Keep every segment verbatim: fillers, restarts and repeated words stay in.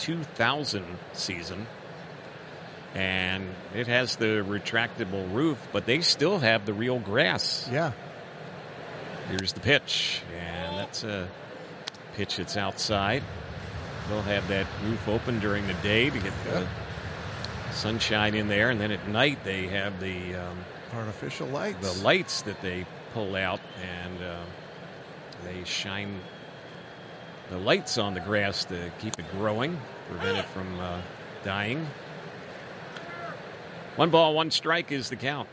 two thousand season. And it has the retractable roof, but they still have the real grass. Yeah. Here's the pitch, and that's a pitch that's outside. They'll have that roof open during the day to get the yep. sunshine in there, and then at night they have the um, artificial lights. The lights that they pull out, and uh, they shine the lights on the grass to keep it growing, prevent it from uh, dying. One ball, one strike is the count.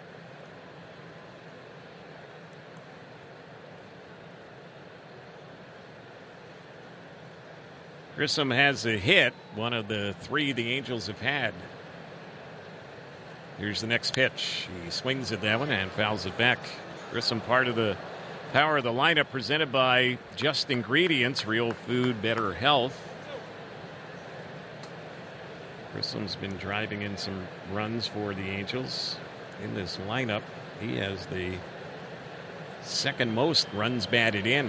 Grissom has a hit, one of the three the Angels have had. Here's the next pitch. He swings at that one and fouls it back. Grissom, part of the power of the lineup, presented by Just Ingredients, real food, better health. Grissom's been driving in some runs for the Angels in this lineup. He has the second most runs batted in.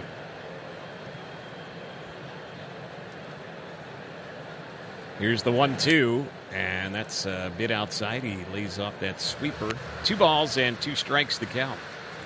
Here's the one two, and that's a bit outside. He lays off that sweeper. Two balls and two strikes to count.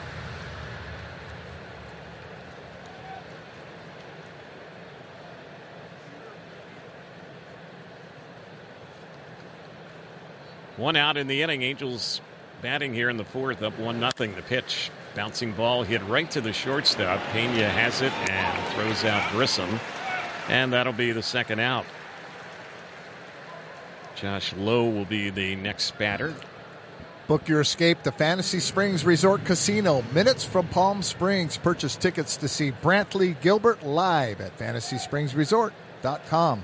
One out in the inning. Angels batting here in the fourth, up one nothing. The pitch, bouncing ball hit right to the shortstop. Pena has it and throws out Grissom, and that'll be the second out. Josh Lowe will be the next batter. Book your escape to Fantasy Springs Resort Casino. Minutes from Palm Springs. Purchase tickets to see Brantley Gilbert live at fantasy springs resort dot com.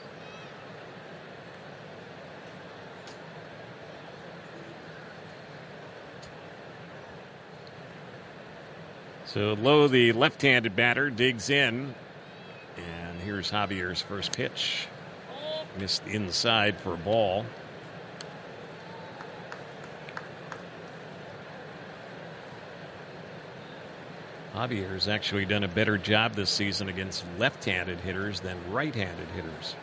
So Lowe, the left-handed batter, digs in. And here's Javier's first pitch. Missed inside for a ball. Javier's actually done a better job this season against left-handed hitters than right-handed hitters.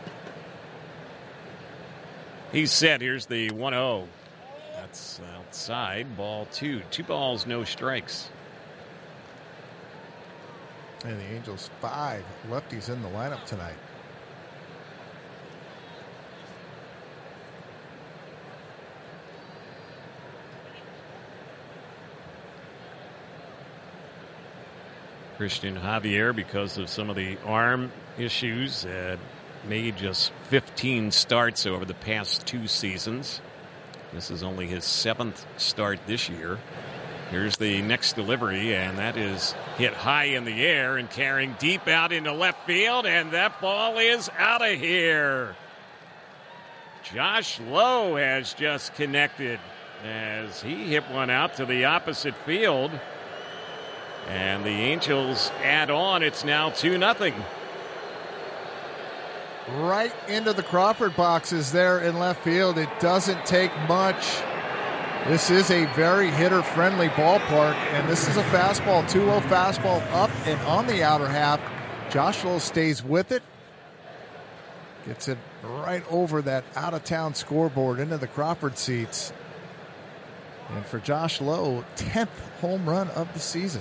He's set. Here's the one oh. That's outside. Ball two. Two balls, no strikes. And the Angels, five lefties in the lineup tonight. Christian Javier, because of some of the arm issues, uh, made just fifteen starts over the past two seasons. This is only his seventh start this year. Here's the next delivery, and that is hit high in the air and carrying deep out into left field, and that ball is out of here. Josh Lowe has just connected as he hit one out to the opposite field. And the Angels add on. It's now two nothing. Right into the Crawford boxes there in left field. It doesn't take much. This is a very hitter-friendly ballpark, and this is a fastball, two oh fastball up and on the outer half. Josh Lowe stays with it. Gets it right over that out-of-town scoreboard into the Crawford seats. And for Josh Lowe, tenth home run of the season.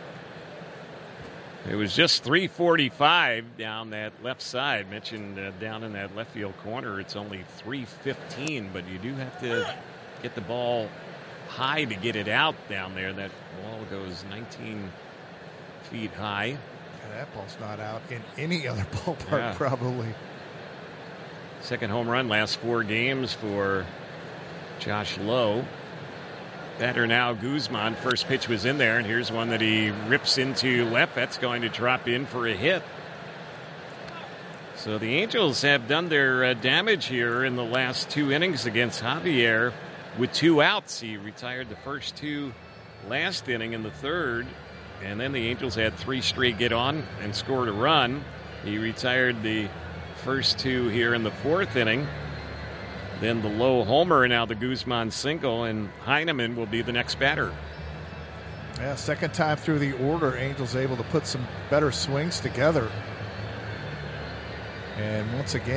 It was just three forty-five down that left side. Mentioned uh, down in that left field corner, it's only three fifteen, but you do have to get the ball high to get it out down there. That ball goes nineteen feet high. Yeah, that ball's not out in any other ballpark, yeah. Probably. Second home run last four games for Josh Lowe. Batter now Guzman. First pitch was in there, and here's one that he rips into left. That's going to drop in for a hit. So the Angels have done their uh, damage here in the last two innings against Javier with two outs. He retired the first two last inning in the third, and then the Angels had three straight get on and scored a run. He retired the first two here in the fourth inning. Then the Lowe homer, and now the Guzman single, and Heineman will be the next batter. Yeah, second time through the order, Angels able to put some better swings together. And once again,